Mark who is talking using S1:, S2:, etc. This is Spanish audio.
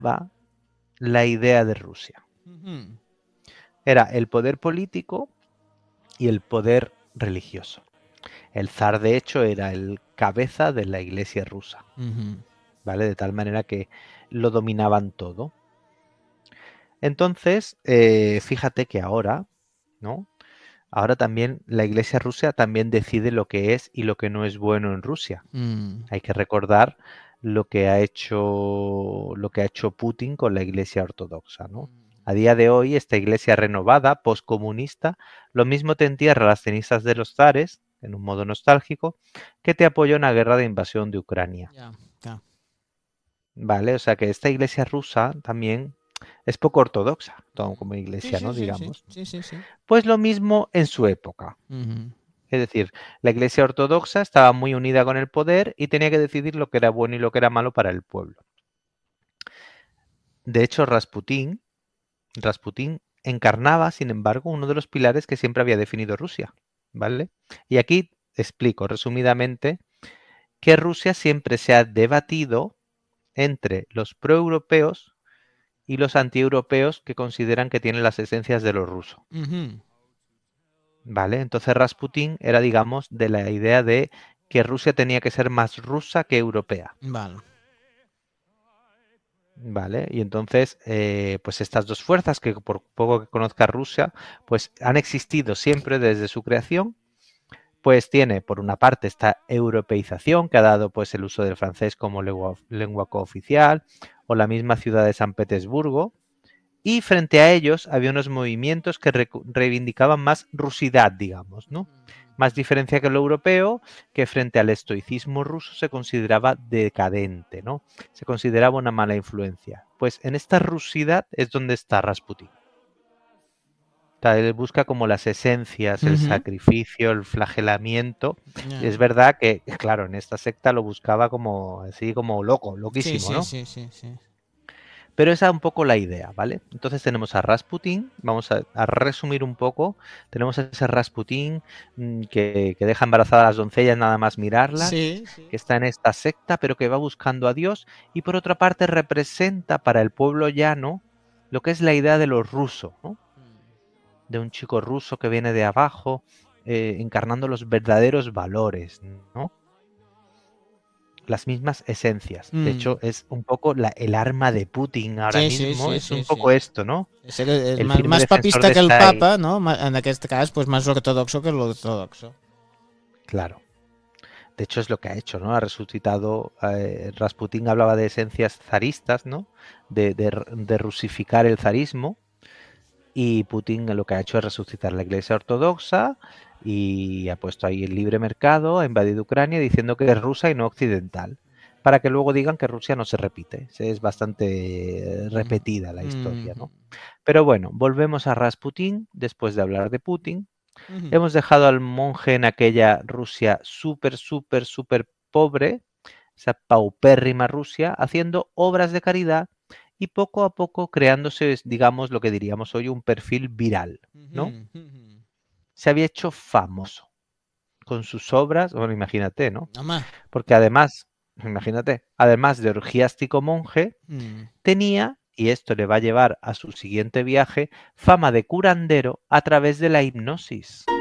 S1: la idea de Rusia. Era el poder político y el poder religioso. El zar, de hecho, era el cabeza de la iglesia rusa, ¿vale? De tal manera que lo dominaban todo. Entonces, fíjate que ahora, ¿no? Ahora también la iglesia rusa también decide lo que es y lo que no es bueno en Rusia. Hay que recordar lo que ha hecho Putin con la iglesia ortodoxa, ¿no? A día de hoy, esta iglesia renovada, postcomunista, lo mismo te entierra las cenizas de los zares, en un modo nostálgico, que te apoya en una guerra de invasión de Ucrania.
S2: Ya, ya.
S1: ¿Vale? O sea que esta iglesia rusa también es poco ortodoxa, como
S2: Sí,
S1: iglesia,
S2: sí,
S1: ¿no?
S2: sí, sí,
S1: Digamos.
S2: sí, sí, sí.
S1: Pues lo mismo en su época. Es decir, la iglesia ortodoxa estaba muy unida con el poder y tenía que decidir lo que era bueno y lo que era malo para el pueblo. De hecho, Rasputín encarnaba, sin embargo, uno de los pilares que siempre había definido Rusia, ¿vale? Y aquí explico resumidamente que Rusia siempre se ha debatido entre los proeuropeos y los antieuropeos que consideran que tienen las esencias de lo ruso, ¿vale? Entonces Rasputín era, digamos, de la idea de que Rusia tenía que ser más rusa que europea.
S2: Vale.
S1: Vale, y entonces, pues estas dos fuerzas, que por poco que conozca Rusia, pues han existido siempre desde su creación, pues tiene por una parte esta europeización que ha dado pues el uso del francés como lengua cooficial, o la misma ciudad de San Petersburgo, y frente a ellos había unos movimientos que reivindicaban más rusidad, digamos, ¿no? Más diferencia que lo europeo, que frente al estoicismo ruso se consideraba decadente, ¿no? Se consideraba una mala influencia. Pues en esta rusidad es donde está Rasputín. O sea, él busca como las esencias, el sacrificio, el flagelamiento. Y
S2: Ya.
S1: es verdad que, claro, en esta secta lo buscaba como así, como loco,
S2: Sí,
S1: loquísimo,
S2: sí,
S1: ¿no?
S2: sí, sí, sí.
S1: Pero esa es un poco la idea, ¿vale? Entonces tenemos a Rasputín, vamos a resumir un poco. Tenemos a ese Rasputín que deja embarazadas a las doncellas nada más mirarlas,
S2: Sí, sí.
S1: que está en esta secta, pero que va buscando a Dios, y por otra parte representa para el pueblo llano lo que es la idea de los rusos, ¿no? De un chico ruso que viene de abajo, encarnando los verdaderos valores, ¿no? Las mismas esencias. De hecho, es un poco el arma de Putin ahora
S2: Sí, sí,
S1: mismo,
S2: sí,
S1: es un
S2: sí, sí.
S1: poco esto, ¿no?
S2: Es el
S1: El
S2: más,
S1: firme
S2: más
S1: defensor
S2: papista
S1: de
S2: que el
S1: esta...
S2: Papa, ¿no? En aquest cas, pues más ortodoxo que lo ortodoxo.
S1: Claro. De hecho, es lo que ha hecho, ¿no? Ha resucitado... Rasputín hablaba de esencias zaristas, ¿no? De rusificar el zarismo. Y Putin lo que ha hecho es resucitar la iglesia ortodoxa y ha puesto ahí el libre mercado, ha invadido Ucrania diciendo que es rusa y no occidental, para que luego digan que Rusia no se repite. Es bastante repetida la historia, ¿no? Pero bueno, volvemos a Rasputín después de hablar de Putin. Hemos dejado al monje en aquella Rusia súper, súper, súper pobre, esa paupérrima Rusia, haciendo obras de caridad y poco a poco creándose, digamos, lo que diríamos hoy un perfil viral, ¿no? Se había hecho famoso con sus obras, bueno, imagínate, ¿no?
S2: Home.
S1: Porque además, imagínate, además de orgiástico monje, tenía, y esto le va a llevar a su siguiente viaje, fama de curandero a través de la hipnosis.